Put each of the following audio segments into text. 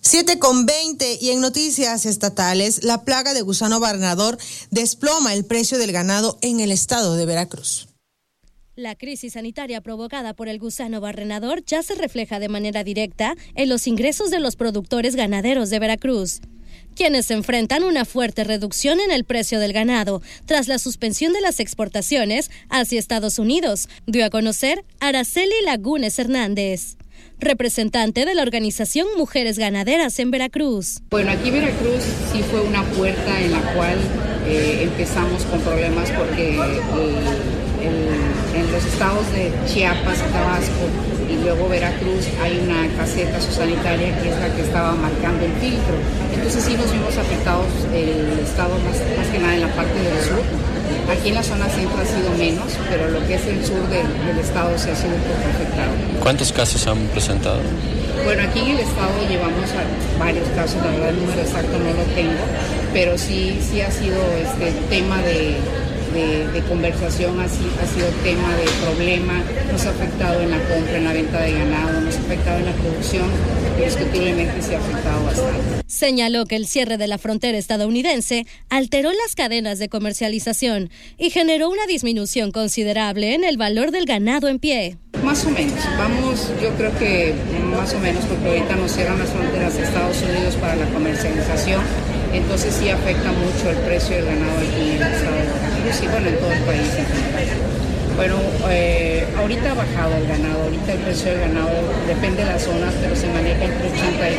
7:20 y en noticias estatales, la plaga de gusano barrenador desploma el precio del ganado en el estado de Veracruz. La crisis sanitaria provocada por el gusano barrenador ya se refleja de manera directa en los ingresos de los productores ganaderos de Veracruz, quienes enfrentan una fuerte reducción en el precio del ganado tras la suspensión de las exportaciones hacia Estados Unidos, dio a conocer Araceli Lagunes Hernández, representante de la organización Mujeres Ganaderas en Veracruz. Bueno, aquí Veracruz sí fue una puerta en la cual empezamos con problemas porque en los estados de Chiapas y Tabasco y luego Veracruz hay una caseta sanitaria que es la que estaba marcando el filtro. Entonces sí nos vimos afectados el estado más que nada en la parte del sur. Aquí en la zona centro ha sido menos, pero lo que es el sur del estado se ha sido un poco afectado. ¿Cuántos casos han presentado? Bueno, aquí en el estado llevamos varios casos, la verdad el número exacto no lo tengo, pero sí ha sido tema de conversación, ha sido tema de problema, nos ha afectado en la compra, en la venta de ganado, nos ha afectado en la producción, y indiscutiblemente se ha afectado bastante. Señaló que el cierre de la frontera estadounidense alteró las cadenas de comercialización y generó una disminución considerable en el valor del ganado en pie. Más o menos, yo creo que más o menos, porque ahorita nos cierran las fronteras de Estados Unidos para la comercialización, entonces sí afecta mucho el precio del ganado aquí en el estado de Veracruz y bueno, en todo el país. Bueno, ahorita ha bajado el ganado, ahorita el precio del ganado depende de las zonas, pero se maneja entre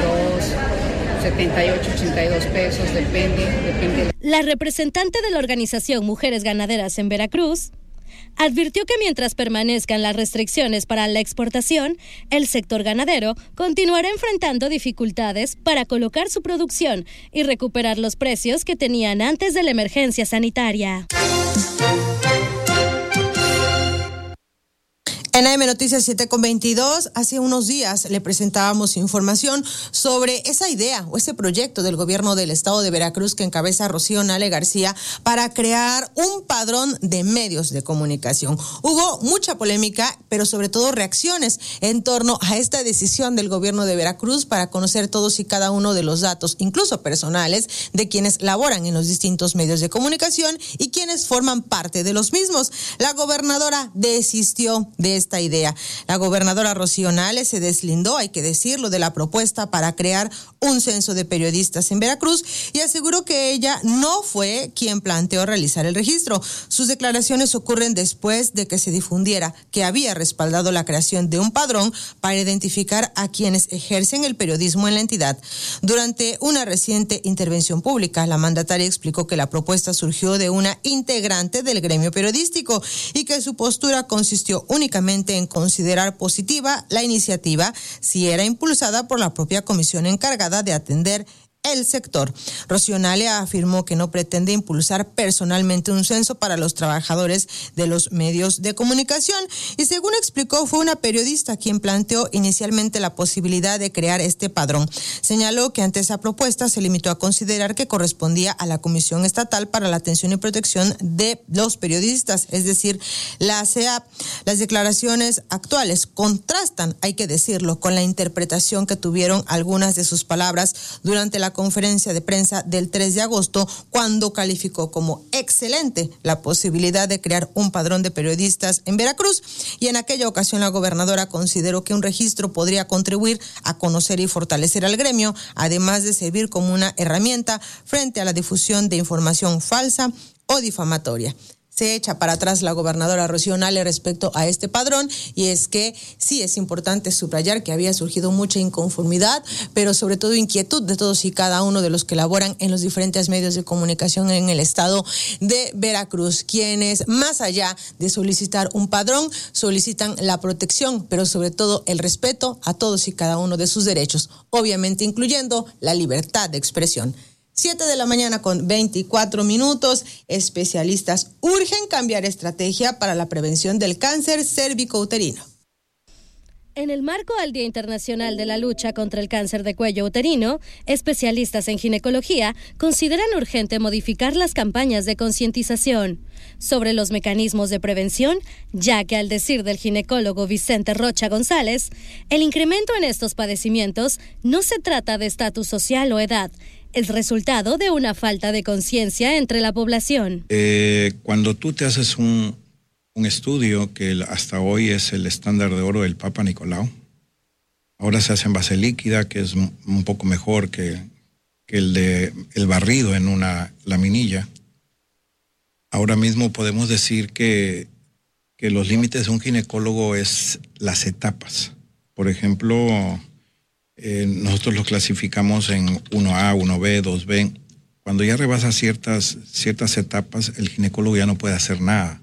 78, 82 pesos, depende. La representante de la organización Mujeres Ganaderas en Veracruz advirtió que mientras permanezcan las restricciones para la exportación, el sector ganadero continuará enfrentando dificultades para colocar su producción y recuperar los precios que tenían antes de la emergencia sanitaria. En AM Noticias 7:22, hace unos días le presentábamos información sobre esa idea o ese proyecto del gobierno del estado de Veracruz que encabeza Rocío Nale García para crear un padrón de medios de comunicación. Hubo mucha polémica, pero sobre todo reacciones en torno a esta decisión del gobierno de Veracruz para conocer todos y cada uno de los datos, incluso personales, de quienes laboran en los distintos medios de comunicación y quienes forman parte de los mismos. La gobernadora desistió de esta idea. La gobernadora Rocío Nale se deslindó, hay que decirlo, de la propuesta para crear un censo de periodistas en Veracruz y aseguró que ella no fue quien planteó realizar el registro. Sus declaraciones ocurren después de que se difundiera que había respaldado la creación de un padrón para identificar a quienes ejercen el periodismo en la entidad. Durante una reciente intervención pública, la mandataria explicó que la propuesta surgió de una integrante del gremio periodístico y que su postura consistió únicamente en considerar positiva la iniciativa si era impulsada por la propia comisión encargada de atender el sector. Rocío Nale afirmó que no pretende impulsar personalmente un censo para los trabajadores de los medios de comunicación y según explicó fue una periodista quien planteó inicialmente la posibilidad de crear este padrón. Señaló que ante esa propuesta se limitó a considerar que correspondía a la Comisión Estatal para la Atención y Protección de los Periodistas, es decir, la CEAP. Las declaraciones actuales contrastan, hay que decirlo, con la interpretación que tuvieron algunas de sus palabras durante la conferencia de prensa del 3 de agosto, cuando calificó como excelente la posibilidad de crear un padrón de periodistas en Veracruz. Y en aquella ocasión la gobernadora consideró que un registro podría contribuir a conocer y fortalecer al gremio, además de servir como una herramienta frente a la difusión de información falsa o difamatoria. Se echa para atrás la gobernadora Rocío Nale respecto a este padrón y es que sí es importante subrayar que había surgido mucha inconformidad, pero sobre todo inquietud de todos y cada uno de los que laboran en los diferentes medios de comunicación en el estado de Veracruz, quienes más allá de solicitar un padrón, solicitan la protección, pero sobre todo el respeto a todos y cada uno de sus derechos, obviamente incluyendo la libertad de expresión. 7:24 a.m. Especialistas urgen cambiar estrategia para la prevención del cáncer cérvico-uterino. En el marco al Día Internacional de la Lucha contra el Cáncer de Cuello Uterino, especialistas en ginecología consideran urgente modificar las campañas de concientización sobre los mecanismos de prevención, ya que al decir del ginecólogo Vicente Rocha González, el incremento en estos padecimientos no se trata de estatus social o edad, es resultado de una falta de conciencia entre la población. Cuando tú te haces un estudio que hasta hoy es el estándar de oro del Papa Nicolau. Ahora se hace en base líquida, que es un poco mejor que el barrido en una laminilla. Ahora mismo podemos decir que los límites de un ginecólogo es las etapas. Por ejemplo, nosotros los clasificamos en 1A, 1B, 2B. Cuando ya rebasa ciertas etapas, el ginecólogo ya no puede hacer nada.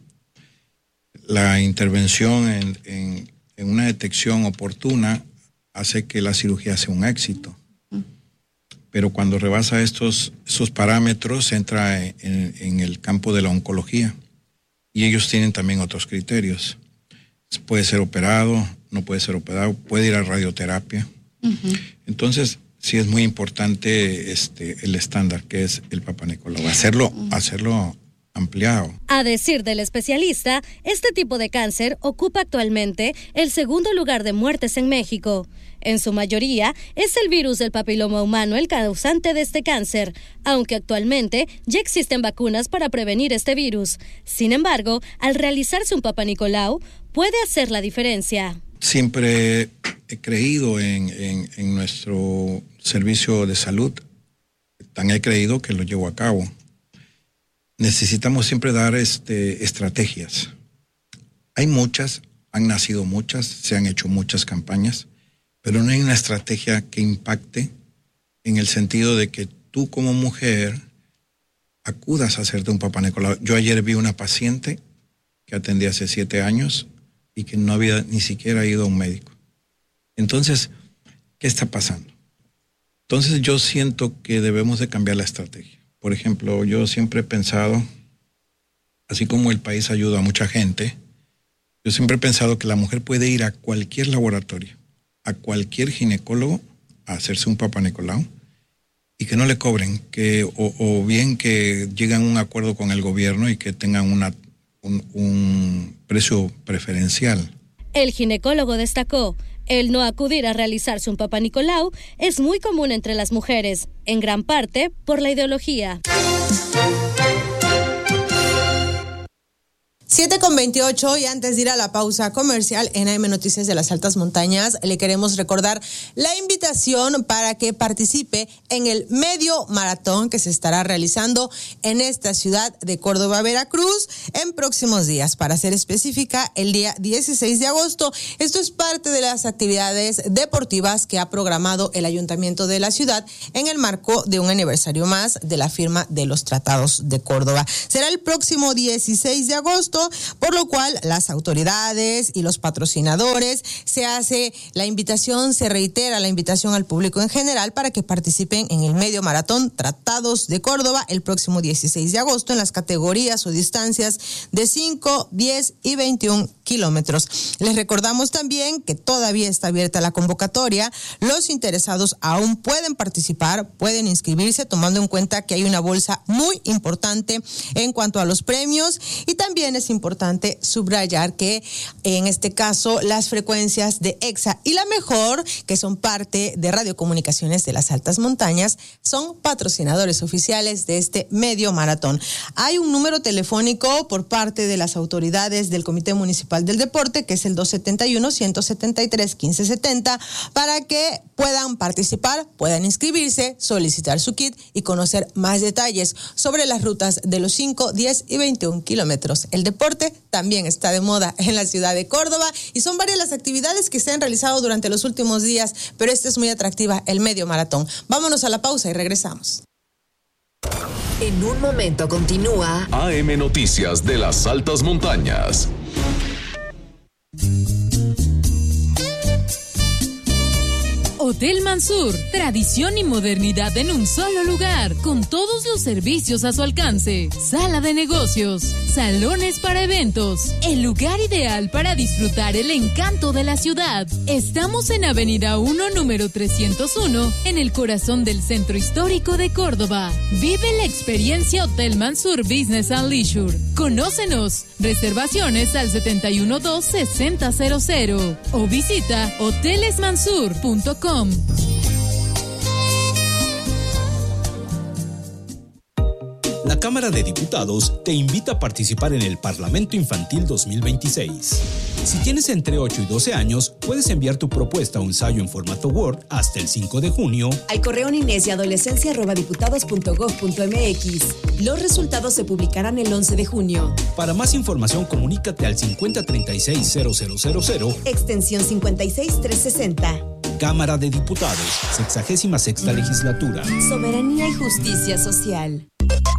La intervención en una detección oportuna hace que la cirugía sea un éxito. Pero cuando rebasa esos parámetros, entra en el campo de la oncología. Y ellos tienen también otros criterios. Puede ser operado, no puede ser operado, puede ir a radioterapia. Entonces, sí es muy importante el estándar que es el Papa Nicolau. Hacerlo ampliado. A decir del especialista, este tipo de cáncer ocupa actualmente el segundo lugar de muertes en México. En su mayoría, es el virus del papiloma humano el causante de este cáncer, aunque actualmente ya existen vacunas para prevenir este virus. Sin embargo, al realizarse un Papa Nicolau, puede hacer la diferencia. Siempre he creído en nuestro servicio de salud, tan he creído que lo llevo a cabo. Necesitamos siempre dar estrategias. Hay muchas, han nacido muchas, se han hecho muchas campañas, pero no hay una estrategia que impacte en el sentido de que tú como mujer acudas a hacerte un Papa Nicolau. Yo ayer vi una paciente que atendí hace 7 años y que no había ni siquiera ido a un médico. Entonces, ¿qué está pasando? Entonces yo siento que debemos de cambiar la estrategia. Por ejemplo, yo siempre he pensado, así como el país ayuda a mucha gente, yo siempre he pensado que la mujer puede ir a cualquier laboratorio, a cualquier ginecólogo, a hacerse un Papa Nicolau y que no le cobren, o bien que lleguen a un acuerdo con el gobierno y que tengan un precio preferencial. El ginecólogo destacó, el no acudir a realizarse un Papa Nicolau es muy común entre las mujeres, en gran parte por la ideología. 7:28 y antes de ir a la pausa comercial en AM Noticias de las Altas Montañas, le queremos recordar la invitación para que participe en el medio maratón que se estará realizando en esta ciudad de Córdoba, Veracruz, en próximos días. Para ser específica, el día 16 de agosto. Esto es parte de las actividades deportivas que ha programado el Ayuntamiento de la ciudad en el marco de un aniversario más de la firma de los Tratados de Córdoba. Será el próximo 16 de agosto, por lo cual las autoridades y los patrocinadores se reitera la invitación al público en general para que participen en el medio maratón Tratados de Córdoba el próximo 16 de agosto en las categorías o distancias de 5, 10 y 21 kilómetros. Les recordamos también que todavía está abierta la convocatoria. Los interesados aún pueden participar, pueden inscribirse, tomando en cuenta que hay una bolsa muy importante en cuanto a los premios, y también es importante subrayar que en este caso las frecuencias de EXA y La Mejor, que son parte de Radiocomunicaciones de las Altas Montañas, son patrocinadores oficiales de este medio maratón. Hay un número telefónico por parte de las autoridades del Comité Municipal del Deporte, que es el 271-173-1570, para que puedan participar, puedan inscribirse, solicitar su kit y conocer más detalles sobre las rutas de los 5, 10 y 21 kilómetros. El deporte también está de moda en la ciudad de Córdoba y son varias las actividades que se han realizado durante los últimos días, pero esta es muy atractiva, el medio maratón. Vámonos a la pausa y regresamos. En un momento continúa AM Noticias de las Altas Montañas. Hotel Mansur, tradición y modernidad en un solo lugar, con todos los servicios a su alcance. Sala de negocios, salones para eventos, el lugar ideal para disfrutar el encanto de la ciudad. Estamos en Avenida 1, número 301, en el corazón del Centro Histórico de Córdoba. Vive la experiencia Hotel Mansur Business and Leisure. Conócenos. Reservaciones al 712-6000 o visita hotelesmansur.com. La Cámara de Diputados te invita a participar en el Parlamento Infantil 2026. Si tienes entre 8 y 12 años, puedes enviar tu propuesta o ensayo en formato Word hasta el 5 de junio al correo ninesyadolescencia@diputados.gov.mx. Los resultados se publicarán el 11 de junio. Para más información, comunícate al 5036-0000, extensión 56360. Cámara de Diputados, 66ª legislatura. Soberanía y justicia social.